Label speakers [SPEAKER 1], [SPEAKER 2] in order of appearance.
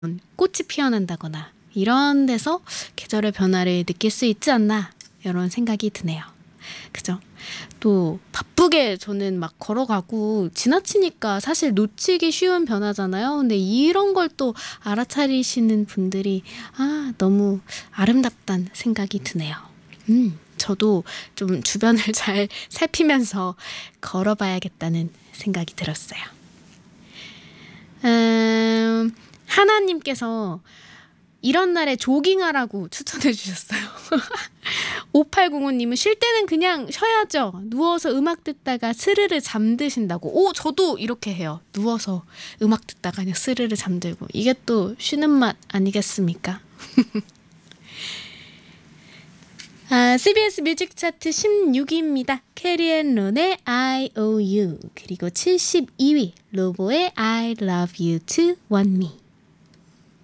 [SPEAKER 1] 꽃이 피어난다거나 이런 데서 계절의 변화를 느낄 수 있지 않나 이런 생각이 드네요. 그죠? 또 바쁘게 저는 막 걸어가고 지나치니까 사실 놓치기 쉬운 변화잖아요. 근데 이런 걸 또 알아차리시는 분들이 너무 아름답다는 생각이 드네요. 저도 좀 주변을 잘 살피면서 걸어봐야겠다는 생각이 들었어요. 하나님께서 이런 날에 조깅하라고 추천해 주셨어요. 5805님은 쉴 때는 그냥 쉬어야죠. 누워서 음악 듣다가 스르르 잠드신다고. 저도 이렇게 해요. 누워서 음악 듣다가 그냥 스르르 잠들고. 이게 또 쉬는 맛 아니겠습니까? CBS 뮤직 차트 16위입니다. 캐리 앤 론의 I.O.U 그리고 72위 로보의 I Love You To Want Me.